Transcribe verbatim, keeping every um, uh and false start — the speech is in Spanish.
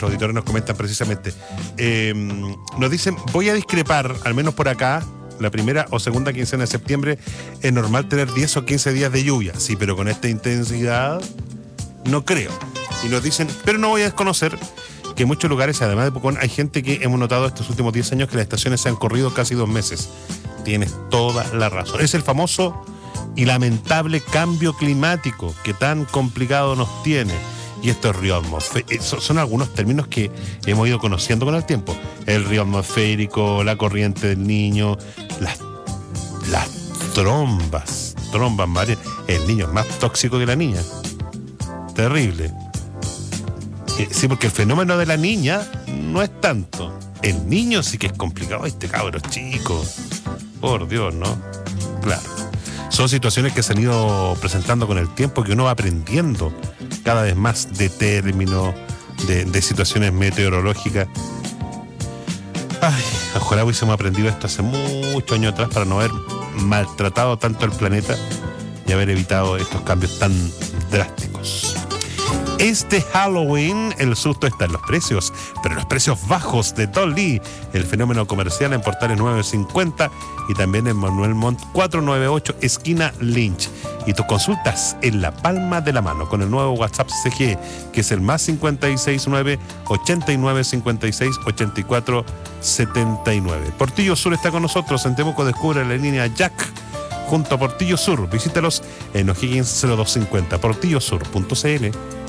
nuestros auditores nos comentan precisamente. Eh, nos dicen, voy a discrepar, al menos por acá, la primera o segunda quincena de septiembre es normal tener diez o quince días de lluvia. Sí, pero con esta intensidad no creo. Y nos dicen, pero no voy a desconocer que en muchos lugares, además de Pucón, hay gente que hemos notado estos últimos diez años que las estaciones se han corrido casi dos meses. Tienes toda la razón. Es el famoso y lamentable cambio climático que tan complicado nos tiene. Y estos ríos atmosféricos, son algunos términos que hemos ido conociendo con el tiempo. El río atmosférico, la corriente del Niño, las, las trombas, trombas marinas. El niño es más tóxico que la niña. Terrible. Sí, porque el fenómeno de la niña no es tanto. El niño sí que es complicado. Este cabro chico. Por Dios, ¿no? Claro. Son situaciones que se han ido presentando con el tiempo, que uno va aprendiendo cada vez más de términos, de, de situaciones meteorológicas. Ay, ojalá hubiésemos aprendido esto hace muchos años atrás para no haber maltratado tanto el planeta y haber evitado estos cambios tan drásticos. Este Halloween el susto está en los precios, pero en los precios bajos de Dolly, el fenómeno comercial en Portales nueve cincuenta y también en Manuel Montt cuatrocientos noventa y ocho, esquina Lynch. Y tus consultas en la palma de la mano con el nuevo WhatsApp C G, que es el más cincuenta y seis nueve, ochenta y nueve, cincuenta y seis, ochenta y cuatro, setenta y nueve. Portillo Sur está con nosotros. En Temuco descubre la línea Jack junto a Portillo Sur. Visítalos en O'Higgins cero dos cincuenta, portillo sur punto c l.